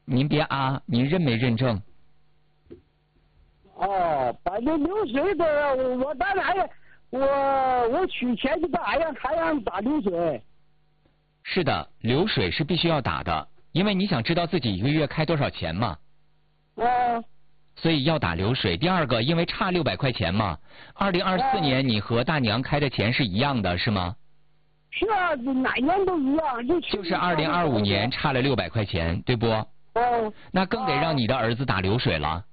您别啊，您认没认证？ 哦，把这流水的，我当然我取钱去打呀，还让打流水。 是的，流水是必须要打的，因为你想知道自己一个月开多少钱嘛。所以要打流水。第二个，因为差600块钱嘛，2024年你和大娘开的钱是一样的，是吗？ 是啊，哪年都一样， 就是2025年差了600块钱，对不？那更得让你的儿子打流水了。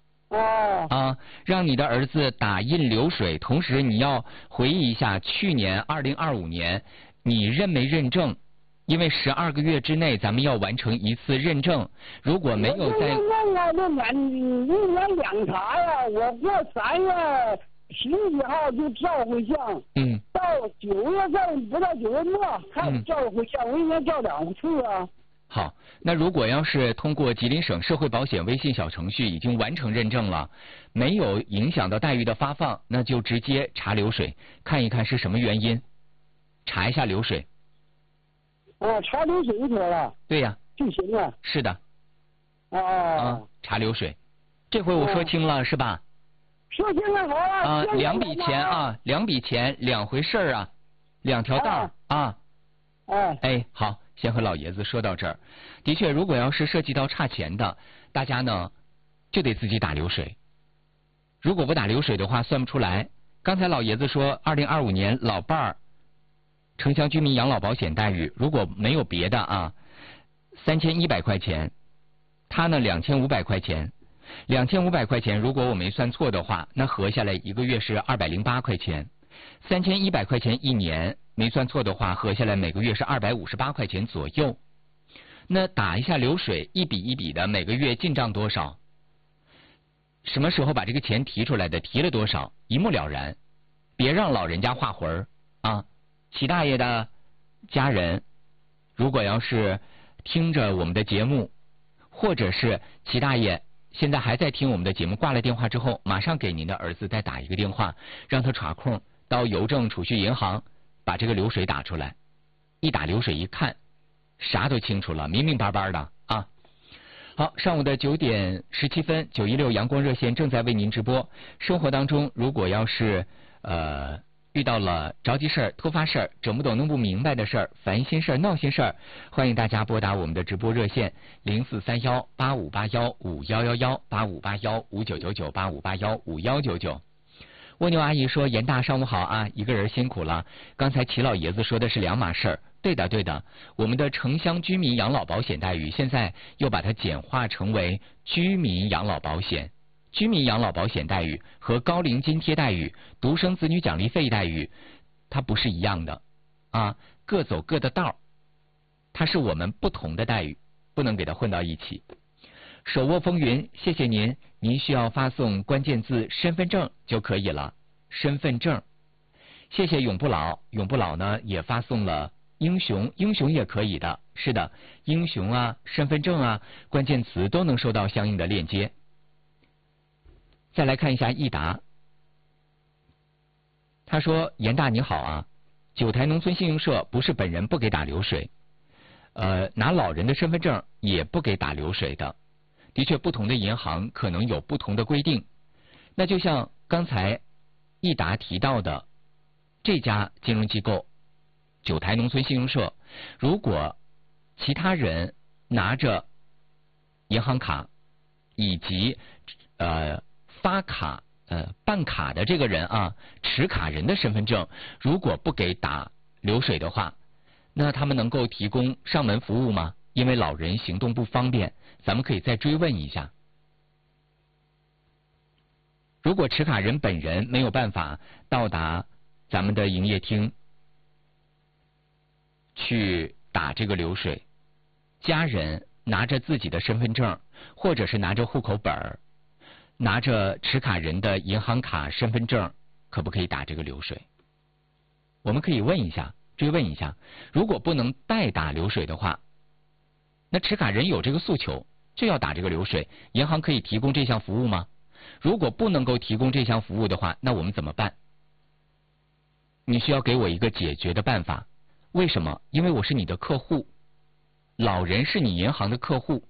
让你的儿子打印流水，同时你要回忆一下去年2025年你认没认证？因为12个月之内咱们要完成一次认证，如果没有在 1年2查呀，我过3月10几号就照回相，到9月份不到9月末还照回相，我1年照2次啊。 好，那如果要是通过吉林省社会保险微信小程序已经完成认证了，没有影响到待遇的发放，那就直接查流水，看一看是什么原因，查一下流水。 查流水就可了。 对呀。 就行了。 是的。查流水，这回我说清了是吧？ 说清了好了。 2笔钱啊，2笔钱2回事啊，2条道啊。好，先和老爷子说到这儿。的确，如果要是涉及到差钱的，大家呢就得自己打流水。如果不打流水的话，算不出来。刚才老爷子说，2025年老伴儿城乡居民养老保险待遇，如果没有别的啊，3100块钱，他呢2500块钱，2500块钱，如果我没算错的话，那合下来一个月是208块钱，3100块钱一年，没算错的话，合下来每个月是258块钱左右。那打一下流水，一笔一笔的，每个月进账多少？什么时候把这个钱提出来的？提了多少？一目了然，别让老人家画魂儿啊！齐大爷的家人，如果要是听着我们的节目，或者是齐大爷现在还在听我们的节目，挂了电话之后，马上给您的儿子再打一个电话，让他插空到邮政储蓄银行把这个流水打出来。一打流水一看，啥都清楚了，明明白白的啊！好，上午的9点17分，916阳光热线正在为您直播。生活当中，如果要是遇到了着急事儿、突发事儿、整不懂、弄不明白的事儿、烦心事儿、闹心事儿，欢迎大家拨打我们的直播热线0431-8581-5111，8581-5999，8581-5199。蜗牛阿姨说：“严大上午好啊，一个人辛苦了。刚才齐老爷子说的是2码事儿。对的对的，我们的城乡居民养老保险待遇现在又把它简化成为居民养老保险。居民养老保险待遇和高龄津贴待遇、独生子女奖励费待遇，它不是一样的啊，各走各的道，它是我们不同的待遇，不能给它混到一起。手握风云，谢谢您，您需要发送关键字身份证就可以了，身份证。谢谢永不老，永不老呢也发送了英雄，英雄也可以的，是的，英雄啊，身份证啊，关键词都能收到相应的链接。再来看一下益达，他说：“严大你好啊，九台农村信用社不是本人不给打流水，拿老人的身份证也不给打流水的。的确，不同的银行可能有不同的规定。那就像刚才益达提到的这家金融机构九台农村信用社，如果其他人拿着银行卡以及发卡办卡的这个人啊，持卡人的身份证，如果不给打流水的话，那他们能够提供上门服务吗？因为老人行动不方便，咱们可以再追问一下。如果持卡人本人没有办法到达咱们的营业厅去打这个流水，家人拿着自己的身份证，或者是拿着户口本，拿着持卡人的银行卡、身份证，可不可以打这个流水？我们可以问一下，追问一下。如果不能代打流水的话，那持卡人有这个诉求，就要打这个流水，银行可以提供这项服务吗？如果不能够提供这项服务的话，那我们怎么办？你需要给我一个解决的办法。为什么？因为我是你的客户，老人是你银行的客户。